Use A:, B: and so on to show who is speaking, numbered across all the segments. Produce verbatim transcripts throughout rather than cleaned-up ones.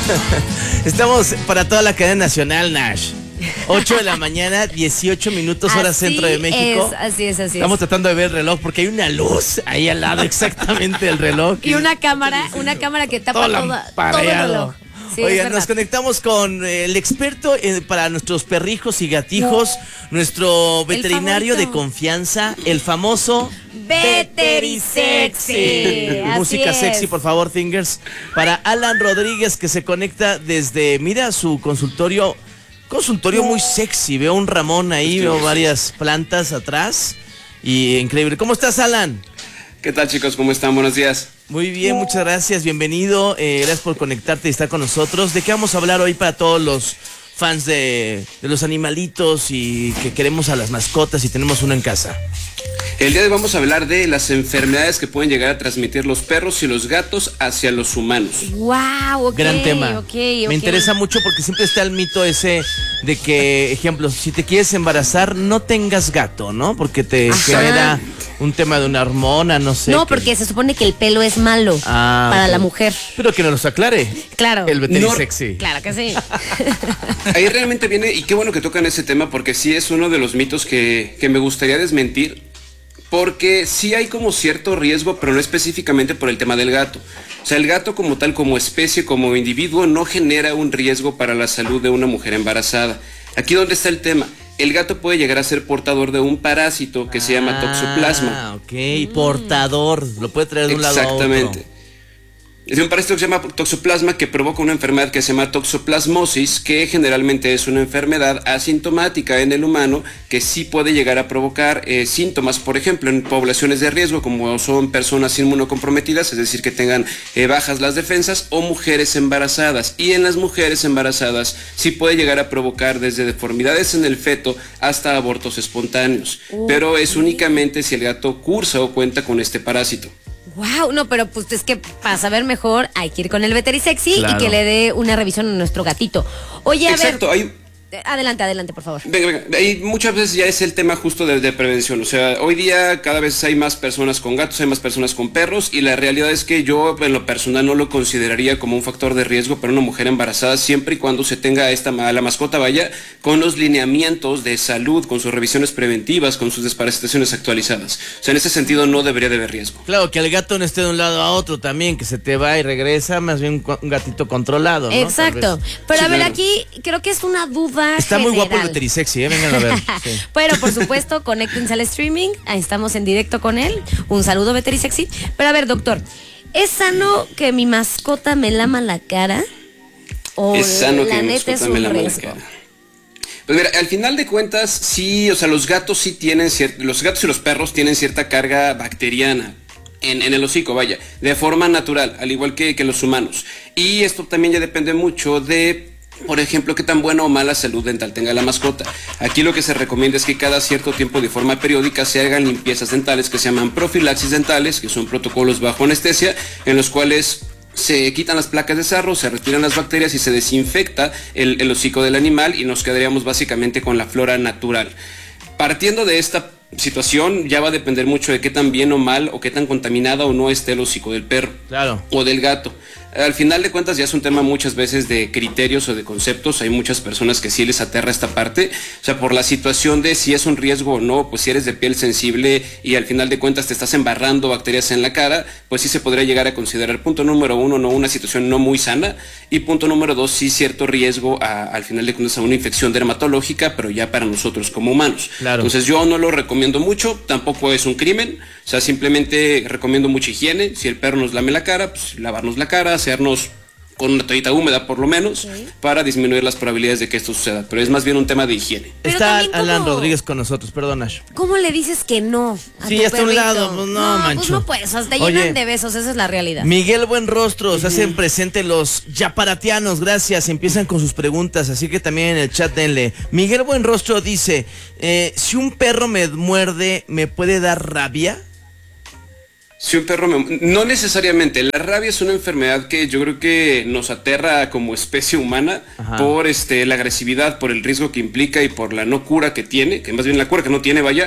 A: Estamos para toda la cadena nacional, Nash. ocho de la mañana, dieciocho minutos, hora
B: Así
A: centro de México.
B: Es, así es, así
A: Estamos
B: es.
A: tratando de ver el reloj porque hay una luz ahí al lado exactamente del reloj.
B: Y una cámara, una cámara que tapa
A: Todo
B: toda, todo el reloj. Sí,
A: Oigan, nos conectamos con el experto eh, para nuestros perrijos y gatijos, no. nuestro veterinario de confianza, el famoso
B: Veterisexy.
A: Música
B: es.
A: sexy, por favor, Fingers. Para Alan Rodríguez, que se conecta desde, mira, su consultorio, consultorio muy sexy. Veo un Ramón ahí, veo varias plantas atrás y increíble. ¿Cómo estás, Alan?
C: ¿Qué tal, chicos? ¿Cómo están? Buenos días.
A: Muy bien, muchas gracias, bienvenido, eh, gracias por conectarte y estar con nosotros. ¿De qué vamos a hablar hoy para todos los fans de, de los animalitos y que queremos a las mascotas y tenemos uno en casa?
C: El día de hoy vamos a hablar de las enfermedades que pueden llegar a transmitir los perros y los gatos hacia los humanos.
B: Wow, ok.
A: Gran tema.
B: Okay, okay.
A: Me interesa mucho porque siempre está el mito ese de que, ejemplo, si te quieres embarazar, no tengas gato, ¿no? Porque te Ajá. genera un tema de una hormona, no sé.
B: No,
A: que...
B: porque se supone que el pelo es malo ah, para okay. la mujer.
A: Pero que nos aclare.
B: Claro.
A: El veterisexy.
B: No, claro que sí.
C: Ahí realmente viene, y qué bueno que tocan ese tema, porque sí es uno de los mitos que, que me gustaría desmentir. Porque sí hay como cierto riesgo, pero no específicamente por el tema del gato. O sea, el gato como tal, como especie, como individuo, no genera un riesgo para la salud de una mujer embarazada. Aquí donde está el tema. El gato puede llegar a ser portador de un parásito que ah, se llama toxoplasma.
A: Ah, ok, mm. portador. Lo puede traer de un lado a otro.
C: Exactamente. Es un parásito que se llama toxoplasma que provoca una enfermedad que se llama toxoplasmosis, que generalmente es una enfermedad asintomática en el humano que sí puede llegar a provocar eh, síntomas, por ejemplo, en poblaciones de riesgo como son personas inmunocomprometidas, es decir, que tengan eh, bajas las defensas, o mujeres embarazadas. Y en las mujeres embarazadas sí puede llegar a provocar desde deformidades en el feto hasta abortos espontáneos, uh, pero es únicamente si el gato cursa o cuenta con este parásito.
B: Wow, no, pero pues es que para saber mejor hay que ir con el veterisexy claro. y que le dé una revisión a nuestro gatito. Oye, a
C: Exacto,
B: ver.
C: Hay...
B: Adelante, adelante, por favor.
C: Venga, venga. Y muchas veces ya es el tema justo de, de prevención. O sea, hoy día cada vez hay más personas con gatos, hay más personas con perros, y la realidad es que yo en lo personal no lo consideraría como un factor de riesgo para una mujer embarazada, siempre y cuando se tenga esta la mascota vaya con los lineamientos de salud, con sus revisiones preventivas, con sus desparasitaciones actualizadas. O sea, en ese sentido no debería de haber riesgo.
A: Claro, que el gato no esté de un lado a otro también, que se te va y regresa, más bien un gatito controlado, ¿no?
B: Exacto. Pero sí, a ver, claro. aquí creo que es una duda.
A: Está
B: general.
A: Muy guapo el veterisexy, ¿eh? Vengan a ver. Sí.
B: Pero por supuesto, conéctense al streaming. Ahí estamos en directo con él. Un saludo, veterisexy. Pero a ver, doctor, ¿es sano que mi mascota me lama la cara? ¿O
C: es sano
B: la
C: que mi
B: neta
C: mascota
B: es un
C: me lama
B: riesgo?
C: la cara? Pues mira, al final de cuentas, sí, o sea, los gatos sí tienen cierto, los gatos y los perros tienen cierta carga bacteriana. En, en el hocico, vaya, de forma natural, al igual que, que los humanos. Y esto también ya depende mucho de, por ejemplo, qué tan buena o mala salud dental tenga la mascota. Aquí lo que se recomienda es que cada cierto tiempo, de forma periódica, se hagan limpiezas dentales que se llaman profilaxis dentales, que son protocolos bajo anestesia, en los cuales se quitan las placas de sarro, se retiran las bacterias y se desinfecta el, el hocico del animal, y nos quedaríamos básicamente con la flora natural. Partiendo de esta situación, ya va a depender mucho de qué tan bien o mal o qué tan contaminada o no esté el hocico del perro,
A: claro,
C: o del gato. Al final de cuentas ya es un tema muchas veces de criterios o de conceptos. Hay muchas personas que sí les aterra esta parte, o sea, por la situación de si es un riesgo o no. Pues si eres de piel sensible y al final de cuentas te estás embarrando bacterias en la cara, pues sí se podría llegar a considerar, punto número uno, no una situación no muy sana, y punto número dos, sí cierto riesgo a, al final de cuentas a una infección dermatológica, pero ya para nosotros como humanos.
A: Claro.
C: Entonces yo no lo recomiendo mucho, tampoco es un crimen, o sea, simplemente recomiendo mucha higiene. Si el perro nos lame la cara, pues lavarnos la cara, hacernos con una toallita húmeda por lo menos, okay, para disminuir las probabilidades de que esto suceda, pero es más bien un tema de higiene.
B: Pero
A: está Alan
B: ¿cómo?
A: Rodríguez con nosotros, perdón, Ash.
B: ¿Cómo le dices que no a
A: sí,
B: tu
A: hasta un lado, pues no,
B: no
A: mancho.
B: Pues no puedes, hasta
A: Oye,
B: llenan de besos, esa es la realidad.
A: Miguel Buenrostro, uh-huh, se hacen presente los yaparatianos, gracias, empiezan con sus preguntas, así que también en el chat denle. Miguel Buenrostro dice, eh, si un perro me muerde, ¿me puede dar rabia?
C: Si un perro me... No necesariamente. La rabia es una enfermedad que yo creo que nos aterra como especie humana. Ajá. Por este, la agresividad, por el riesgo que implica y por la no cura que tiene, que más bien la cura que no tiene, vaya.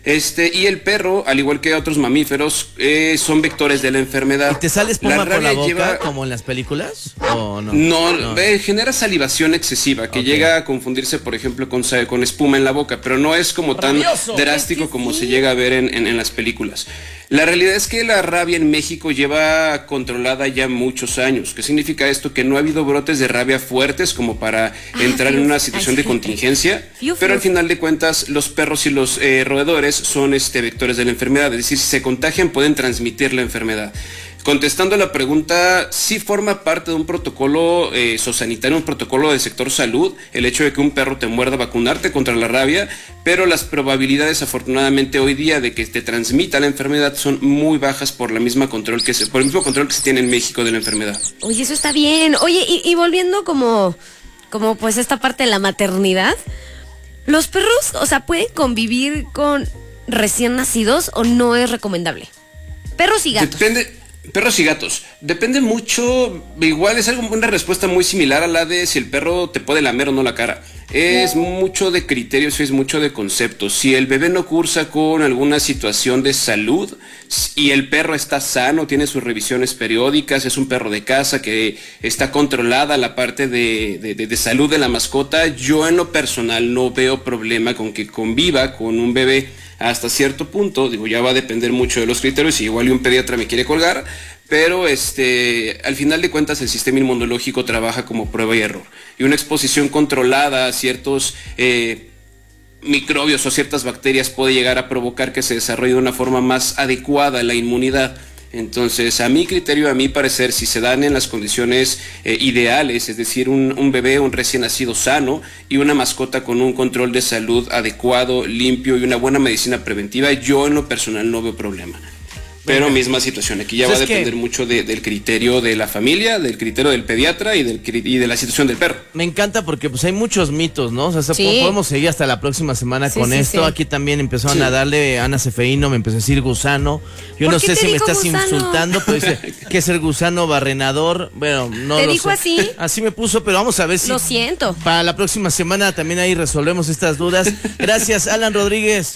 C: Este, y el perro, al igual que otros mamíferos, eh, son vectores de la enfermedad.
A: ¿Y te sale espuma
C: La
A: por la
C: rabia
A: boca
C: lleva-
A: como en las películas? ¿O no?
C: No,
A: No.
C: eh, genera salivación excesiva que
A: Ok.
C: llega a confundirse, por ejemplo, con, sa- con espuma en la boca, pero no es como tan
A: ¡Rabioso!
C: drástico
B: Es que
C: como
B: sí.
C: se llega a ver en, en- en las películas. La realidad es que la rabia en México lleva controlada ya muchos años. ¿Qué significa esto? Que no ha habido brotes de rabia fuertes como para
B: Ah,
C: entrar en
B: fiu.
C: una situación
B: Ay,
C: de
B: sí.
C: contingencia,
B: Fiu,
C: pero
B: fiu.
C: al final de cuentas los perros y los eh, roedores son este, vectores de la enfermedad, es decir, si se contagian pueden transmitir la enfermedad. Contestando la pregunta, sí forma parte de un protocolo eh, sociosanitario, un protocolo del sector salud, el hecho de que un perro te muerda, vacunarte contra la rabia, pero las probabilidades afortunadamente hoy día de que te transmita la enfermedad son muy bajas por la misma control que se, por el mismo control que se tiene en México de la enfermedad.
B: Oye, eso está bien. Oye, y, y volviendo como, como pues esta parte de la maternidad, ¿los perros, o sea, pueden convivir con recién nacidos o no es recomendable? Perros y gatos.
C: Depende. Perros y gatos. Depende mucho. Igual es algo, una respuesta muy similar a la de si el perro te puede lamer o no la cara. Es mucho de criterios, es mucho de conceptos. Si el bebé no cursa con alguna situación de salud y el perro está sano, tiene sus revisiones periódicas, es un perro de casa que está controlada la parte de, de, de, de salud de la mascota, yo en lo personal no veo problema con que conviva con un bebé hasta cierto punto. Digo, ya va a depender mucho de los criterios y igual y un pediatra me quiere colgar, pero este, al final de cuentas el sistema inmunológico trabaja como prueba y error. Y una exposición controlada a ciertos eh, microbios o ciertas bacterias puede llegar a provocar que se desarrolle de una forma más adecuada la inmunidad. Entonces, a mi criterio, a mi parecer, si se dan en las condiciones eh, ideales, es decir, un, un bebé, un recién nacido sano y una mascota con un control de salud adecuado, limpio y una buena medicina preventiva, yo en lo personal no veo problema. Pero
A: Venga.
C: misma situación, aquí ya
A: Pues
C: va a
A: es que-
C: depender mucho de- del criterio de la familia, del criterio del pediatra y, del, cri- y de la situación del perro.
A: Me encanta porque pues hay muchos mitos, ¿no? O sea, se-
B: Sí.
A: podemos seguir hasta la próxima semana
B: Sí,
A: con
B: sí,
A: esto.
B: sí.
A: Aquí también empezaron
C: Sí.
A: a darle Ana Cefeíno, me empezó a decir gusano. Yo
B: ¿Por
A: no
B: qué
A: sé
B: te
A: si me
B: dijo
A: estás
B: gusano?
A: insultando, pero dice que es el gusano barrenador. Bueno, no
B: ¿Te
A: lo
B: dijo
A: sé.
B: así?
A: Así me puso, pero vamos a ver si
B: Lo siento.
A: para la próxima semana también ahí resolvemos estas dudas. Gracias, Alan Rodríguez.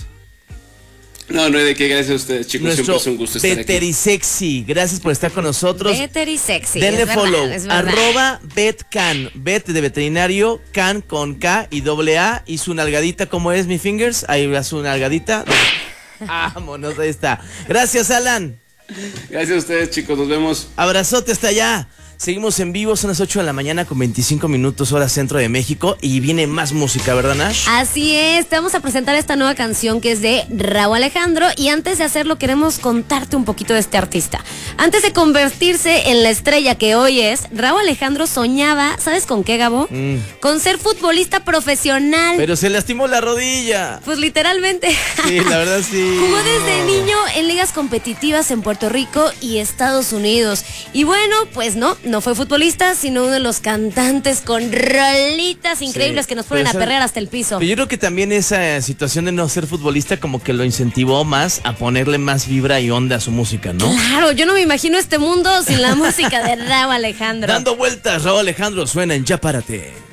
C: No, no hay de qué, gracias a ustedes, chicos, siempre
A: Nuestro
C: es un gusto estar aquí.
A: Veterisexy. Gracias por estar con nosotros.
B: Better y sexy.
A: Denle
B: es verdad,
A: follow,
B: es verdad.
A: arroba betcan, bet de veterinario, can con K y doble A, y su nalgadita, ¿cómo es, mi fingers? Ahí va su nalgadita. Vámonos, ahí está. Gracias, Alan.
C: Gracias a ustedes, chicos, nos vemos.
A: Abrazote hasta allá. Seguimos en vivo, son las ocho de la mañana con veinticinco minutos hora centro de México y viene más música, ¿verdad, Nash?
B: Así es, te vamos a presentar esta nueva canción que es de Rauw Alejandro y antes de hacerlo queremos contarte un poquito de este artista. Antes de convertirse en la estrella que hoy es, Rauw Alejandro soñaba, ¿sabes con qué, Gabo?
A: Mm.
B: Con ser futbolista profesional.
A: Pero se lastimó la rodilla.
B: Pues literalmente.
A: Sí, la verdad sí.
B: Jugó desde niño en ligas competitivas en Puerto Rico y Estados Unidos. Y bueno, pues no, no fue futbolista, sino uno de los cantantes con rolitas increíbles
A: Sí,
B: que nos ponen
A: pero
B: a
A: esa-
B: perrear hasta el piso.
A: Pero yo creo que también esa situación de no ser futbolista como que lo incentivó más a ponerle más vibra y onda a su música, ¿no?
B: Claro, yo no me imagino este mundo sin la música de Rauw Alejandro.
A: Dando vueltas, Raúl Alejandro suena en Ya Párate.